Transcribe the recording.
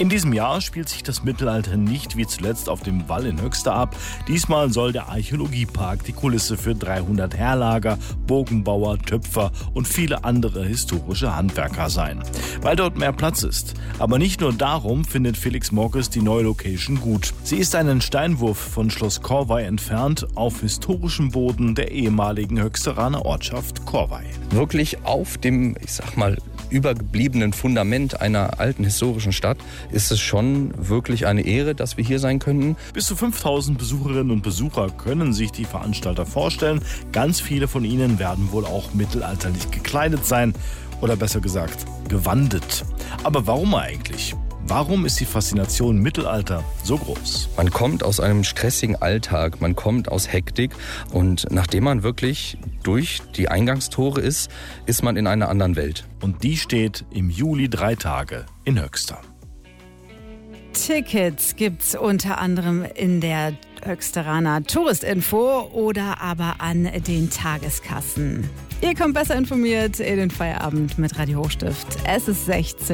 In diesem Jahr spielt sich das Mittelalter nicht wie zuletzt auf dem Wall in Höxter ab. Diesmal soll der Archäologiepark die Kulisse für 300 Heerlager, Bogenbauer, Töpfer und viele andere historische Handwerker sein. Weil dort mehr Platz ist. Aber nicht nur darum findet Felix Morkes die neue Location gut. Sie ist einen Steinwurf von Schloss Corvey entfernt, auf historischem Boden der ehemaligen Höxteraner Ortschaft Corvey. Wirklich auf dem, übergebliebenen Fundament einer alten historischen Stadt ist es schon wirklich eine Ehre, dass wir hier sein könnten. Bis zu 5000 Besucherinnen und Besucher können sich die Veranstalter vorstellen. Ganz viele von ihnen werden wohl auch mittelalterlich gekleidet sein oder besser gesagt gewandet. Aber warum eigentlich? Warum ist die Faszination Mittelalter so groß? Man kommt aus einem stressigen Alltag, man kommt aus Hektik und nachdem man wirklich durch die Eingangstore ist man in einer anderen Welt. Und die steht im Juli 3 Tage in Höxter. Tickets gibt's unter anderem in der Höxteraner Touristinfo oder aber an den Tageskassen. Ihr kommt besser informiert in den Feierabend mit Radio Hochstift. Es ist 16.